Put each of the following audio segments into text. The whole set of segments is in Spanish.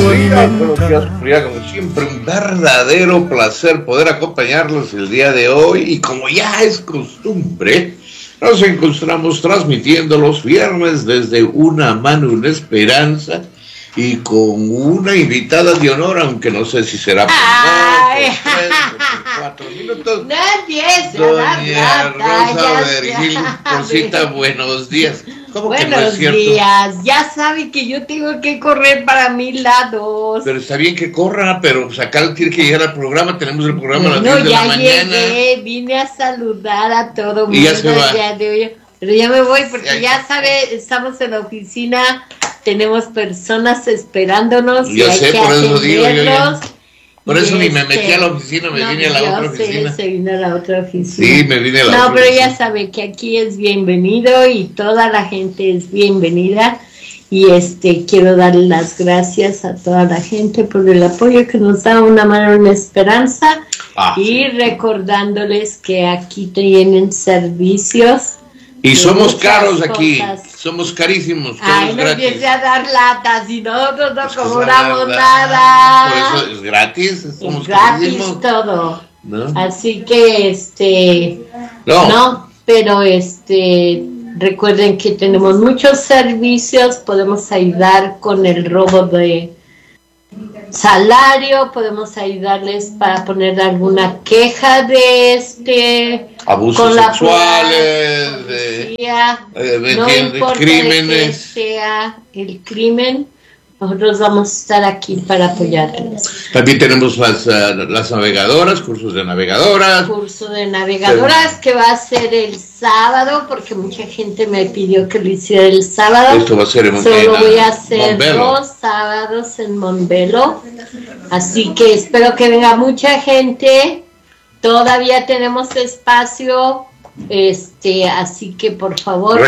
buenos días, como siempre, un verdadero placer poder acompañarlos el día de hoy y como ya es costumbre, nos encontramos transmitiendo los viernes desde Una Mano, Una Esperanza y con una invitada de honor, aunque no sé si será por 4 minutos. Nadie se Doña Rosa Vergil, Rosita, buenos días. ¿Cómo que no es cierto? Buenos días, ya sabe que yo tengo que correr para 1000 lados. Pero está bien que corra, pero pues acá tiene que llegar al programa, tenemos el programa a las 10 de la mañana. Llegué, vine a saludar a todo mundo. Y ya se va. Pero ya me voy porque ya sabe, estamos en la oficina, tenemos personas esperándonos y hay que atenderlos. Por eso ni me metí a la oficina, me vine a la otra oficina. Se vino a la otra oficina. Sí, me vine a la otra oficina. No, pero ya sabe que aquí es bienvenido y toda la gente es bienvenida. Y quiero darle las gracias a toda la gente por el apoyo que nos da Una Mano, Una Esperanza. Y recordándoles que aquí tienen servicios. Y somos caros aquí, somos carísimos. Ay, no empiece a dar latas y nosotros no cobramos nada. Por eso es gratis, somos gratis carísimos. Todo. ¿No? Así que no, pero recuerden que tenemos muchos servicios, podemos ayudar con el robo de salario, podemos ayudarles para poner alguna queja de abusos sexuales, no importa crímenes, que sea el crimen, nosotros vamos a estar aquí para apoyarles. También tenemos las navegadoras, cursos de navegadoras. Curso de navegadoras que va a ser el sábado, porque mucha gente me pidió que lo hiciera el sábado. Esto va a ser en Solo voy a hacer 2 sábados en Montbello. Así que espero que venga mucha gente. Todavía tenemos espacio. Así que por favor.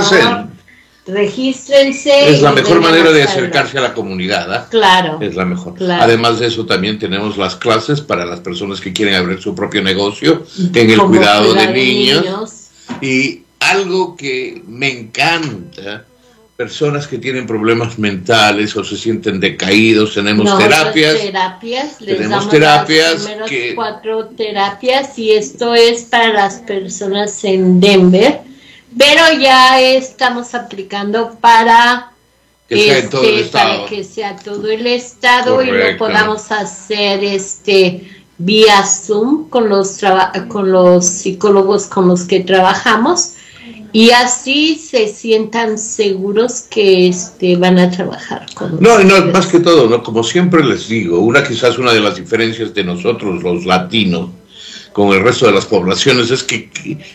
Regístrense. Es la mejor manera de acercarse a la comunidad, ¿eh? Claro. Es la mejor. Claro. Además de eso, también tenemos las clases para las personas que quieren abrir su propio negocio en el cuidado de niños. Y algo que me encanta, personas que tienen problemas mentales o se sienten decaídos, tenemos terapias. Tenemos terapias. Las primeras 4 terapias y esto es para las personas en Denver. Pero ya estamos aplicando para que sea todo el estado. Correcto. Y lo podamos hacer vía Zoom con los psicólogos con los que trabajamos y así se sientan seguros que van a trabajar con nosotros. No, más que todo, ¿no? Como siempre les digo, quizás una de las diferencias de nosotros los latinos con el resto de las poblaciones es que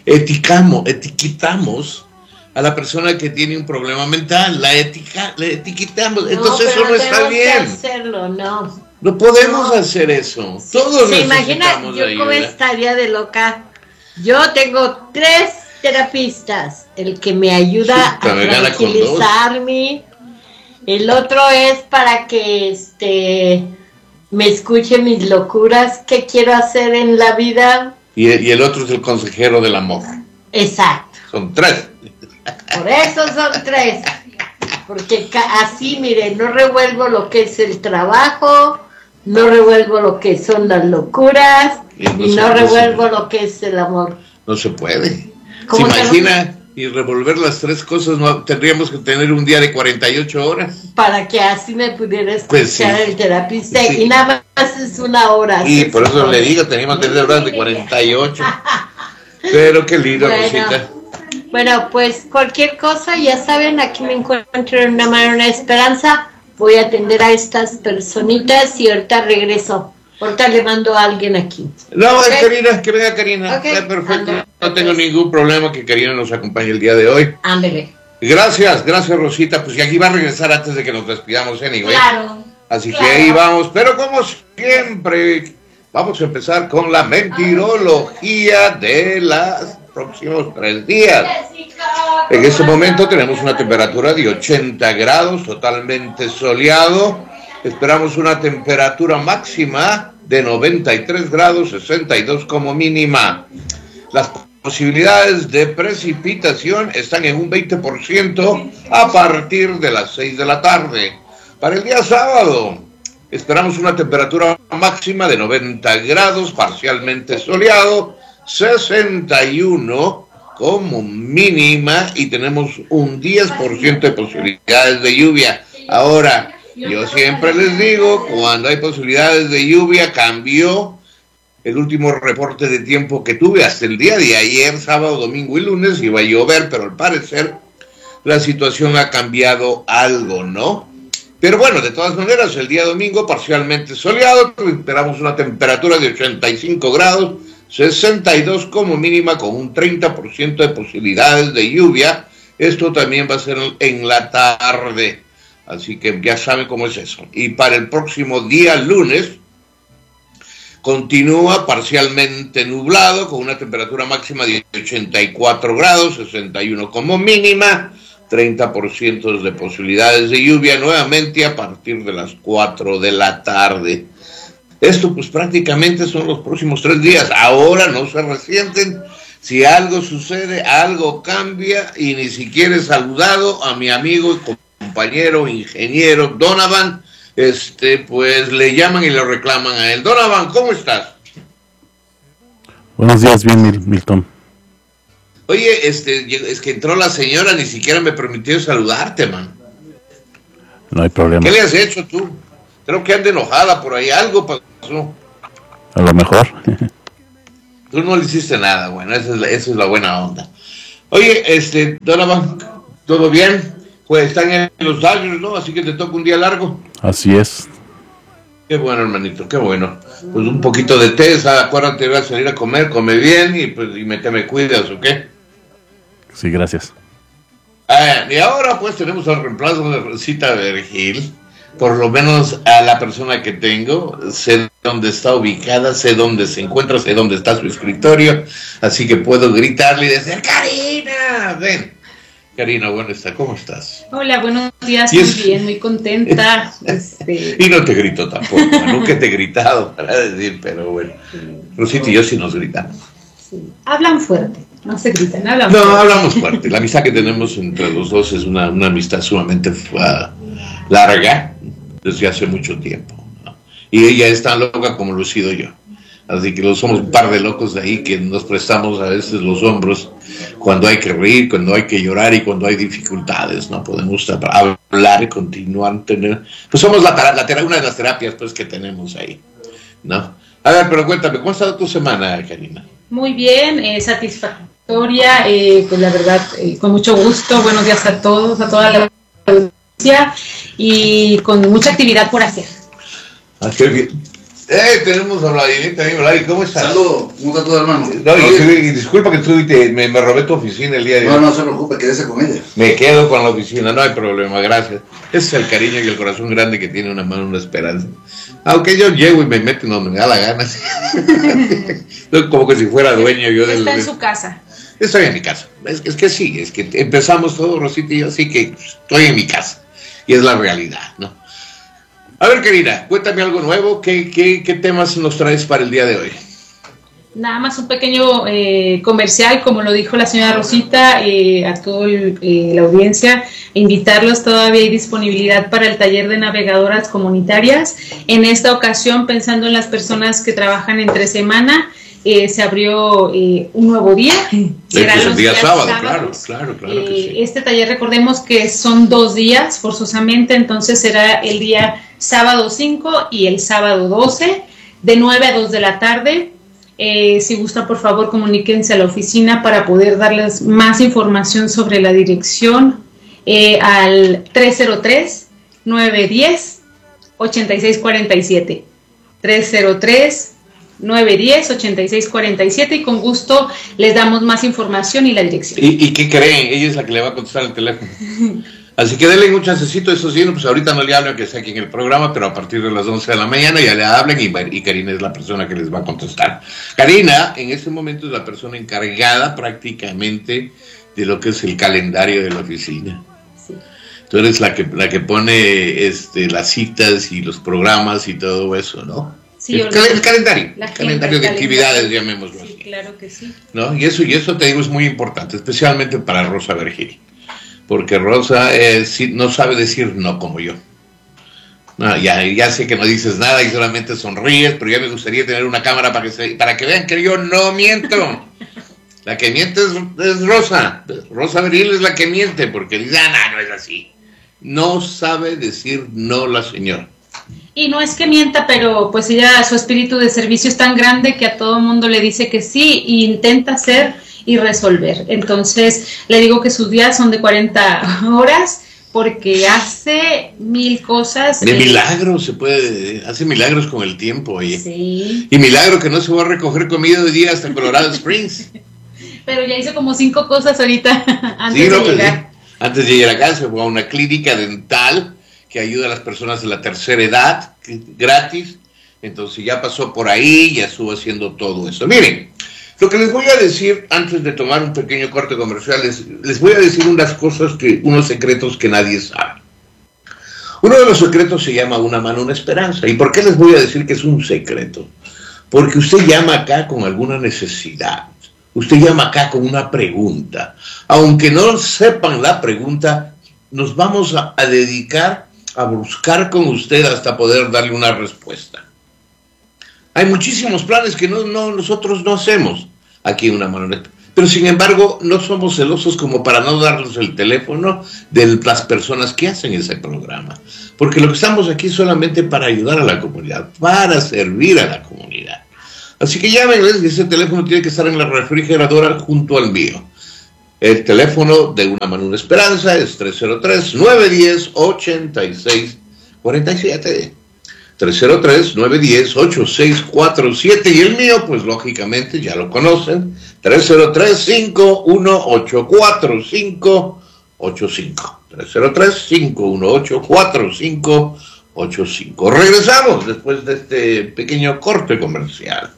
etiquetamos a la persona que tiene un problema mental, la etiquetamos, entonces eso no está bien. Hacerlo, no podemos hacer eso. Sí, todos se imagina yo cómo estaría de loca. Yo tengo 3 terapistas, el que me ayuda a tranquilizarme, el otro es para que me escuche mis locuras, qué quiero hacer en la vida. Y el otro es el consejero del amor. Exacto. Son 3. Por eso son 3. Porque así, mire, no revuelvo lo que es el trabajo, no revuelvo lo que son las locuras y no revuelvo lo que es el amor. No se puede. ¿Se imagina? Y revolver las 3 cosas, no tendríamos que tener un día de 48 horas. Para que así me pudiera escuchar el terapista. Sí. Y nada más es 1 hora. Y por eso le digo, teníamos que tener horas de 48. Pero qué lindo, Rosita. Bueno, pues cualquier cosa, ya saben, aquí me encuentro en Una Mano, Una Esperanza. Voy a atender a estas personitas y ahorita regreso. Ahorita le mando a alguien aquí. No, Karina, que venga Karina. Está perfecto. Ándale. No tengo ningún problema que Karina nos acompañe el día de hoy. Ándale. Gracias, Rosita. Pues y aquí va a regresar antes de que nos despidamos, anyway. Claro. Así que ahí vamos. Pero como siempre, vamos a empezar con la mentirología de los próximos 3 días. En este momento tenemos una temperatura de 80 grados, totalmente soleado. Esperamos una temperatura máxima de 93 grados, 62 como mínima. Las posibilidades de precipitación están en un 20% a partir de las 6 de la tarde. Para el día sábado, esperamos una temperatura máxima de 90 grados, parcialmente soleado, 61 como mínima y tenemos un 10% de posibilidades de lluvia. Ahora, yo siempre les digo, cuando hay posibilidades de lluvia, cambió el último reporte de tiempo que tuve hasta el día de ayer, sábado, domingo y lunes, iba a llover, pero al parecer la situación ha cambiado algo, ¿no? Pero bueno, de todas maneras, el día domingo parcialmente soleado, esperamos una temperatura de 85 grados, 62 como mínima, con un 30% de posibilidades de lluvia. Esto también va a ser en la tarde, así que ya saben cómo es eso. Y para el próximo día lunes, continúa parcialmente nublado, con una temperatura máxima de 84 grados, 61 como mínima, 30% de posibilidades de lluvia nuevamente a partir de las 4 de la tarde. Esto pues prácticamente son los próximos 3 días. Ahora no se resienten. Si algo sucede, algo cambia y ni siquiera he saludado a mi amigo y compañero ingeniero Donovan, pues le llaman y le reclaman a él. Donovan, ¿cómo estás? Buenos días, bien, Milton. Oye, es que entró la señora, ni siquiera me permitió saludarte, man. No hay problema. ¿Qué le has hecho tú? Creo que anda enojada por ahí, algo pasó. A lo mejor. Tú no le hiciste nada, bueno, esa es la buena onda. Oye, Donovan, ¿todo bien? Pues están en los Dodgers, ¿no? Así que te toca un día largo. Así es. Qué bueno, hermanito, qué bueno. Pues un poquito de té, acuérdate, vas a salir a comer, come bien y pues te me cuidas, ¿ok? Sí, gracias. Y ahora pues tenemos al reemplazo de Rosita Vergil. Por lo menos a la persona que tengo, sé dónde está ubicada, sé dónde se encuentra, sé dónde está su escritorio, así que puedo gritarle y decir, ¡Karina! Ven. Karina, ¿cómo estás? Hola, buenos días, muy bien, muy contenta. Y no te grito tampoco, nunca te he gritado para decir, pero bueno, sí. Rosita y yo sí nos gritamos. Sí. Hablan fuerte, no se gritan, hablan fuerte. No, hablamos fuerte, la amistad que tenemos entre los dos es una amistad sumamente larga, desde hace mucho tiempo, ¿no? Y ella es tan loca como lo he sido yo. Así que somos un par de locos de ahí que nos prestamos a veces los hombros cuando hay que reír, cuando hay que llorar y cuando hay dificultades, ¿no? Podemos hablar y continuar, pues somos una de las terapias pues que tenemos ahí, ¿no? A ver, pero cuéntame, ¿cómo ha estado tu semana, Karina? Muy bien, satisfactoria, pues la verdad, con mucho gusto. Buenos días a todos, a toda la audiencia y con mucha actividad por hacer. Ah, qué bien. Tenemos a Vladimir también. Vladimir, ¿cómo estás? Saludos, ¿cómo está todo, hermano? No, y disculpa que me robé tu oficina el día de hoy. No se preocupe, quédese con ella. Me quedo con la oficina, no hay problema, gracias. Ese es el cariño y el corazón grande que tiene una mano, una esperanza. Aunque yo llego y me meto donde me da la gana. Como que si fuera dueño yo Está en su casa. Estoy en mi casa. Es que sí, es que empezamos todo, Rosita y yo, así que estoy en mi casa. Y es la realidad, ¿no? A ver, Karina, cuéntame algo nuevo. ¿Qué temas nos traes para el día de hoy? Nada más un pequeño comercial, como lo dijo la señora Rosita, a toda la audiencia, invitarlos, todavía hay disponibilidad para el taller de navegadoras comunitarias. En esta ocasión, pensando en las personas que trabajan entre semana, se abrió un nuevo día. Será el día sábado, claro que sí. Este taller, recordemos que son 2 días forzosamente, entonces será el día sábado 5 y el sábado 12, de 9 a 2 de la tarde. Si gustan, por favor, comuníquense a la oficina para poder darles más información sobre la dirección al 303-910-8647. 303-910-8647 y con gusto les damos más información y la dirección. ¿Y qué creen? Ella es la que le va a contestar el teléfono. Así que denle un chancecito, eso sí, pues ahorita no le hablo que esté aquí en el programa, pero a partir de las 11 de la mañana ya le hablen y Karina es la persona que les va a contestar. Karina, en este momento es la persona encargada prácticamente de lo que es el calendario de la oficina. Sí. Tú eres la que pone las citas y los programas y todo eso, ¿no? Sí, el calendario de actividades, llamémoslo así. Sí, claro que sí. ¿No? Y eso te digo es muy importante, especialmente para Rosa Vergil. Porque Rosa no sabe decir no como yo. No, ya sé que no dices nada y solamente sonríes, pero ya me gustaría tener una cámara para que vean que yo no miento. La que miente es Rosa. Rosa Abril es la que miente, porque dice, no es así. No sabe decir no la señora. Y no es que mienta, pero pues ella, su espíritu de servicio es tan grande que a todo mundo le dice que sí e intenta hacer y resolver. Entonces, le digo que sus días son de 40 horas porque hace 1000 cosas. De milagros hace milagros con el tiempo, oye. Sí. Y milagro que no se va a recoger comida hoy día hasta Colorado Springs. Pero ya hizo como 5 cosas ahorita antes de llegar. Antes de llegar acá se fue a una clínica dental que ayuda a las personas de la tercera edad, gratis. Entonces ya pasó por ahí, ya estuvo haciendo todo eso. Miren, lo que les voy a decir antes de tomar un pequeño corte comercial, les voy a decir unos secretos que nadie sabe. Uno de los secretos se llama una mano, una esperanza. ¿Y por qué les voy a decir que es un secreto? Porque usted llama acá con alguna necesidad. Usted llama acá con una pregunta. Aunque no sepan la pregunta, nos vamos a dedicar a buscar con usted hasta poder darle una respuesta. Hay muchísimos planes que nosotros no hacemos aquí en Una Mano. Pero sin embargo, no somos celosos como para no darles el teléfono de las personas que hacen ese programa. Porque lo que estamos aquí es solamente para ayudar a la comunidad, para servir a la comunidad. Así que llámenles, y ese teléfono tiene que estar en la refrigeradora junto al mío. El teléfono de Una Mano, una Esperanza es 303-910-8647. 303-910-8647. Y el mío, pues lógicamente ya lo conocen, 303-518-4585. 303-518-4585. Regresamos después de este pequeño corte comercial.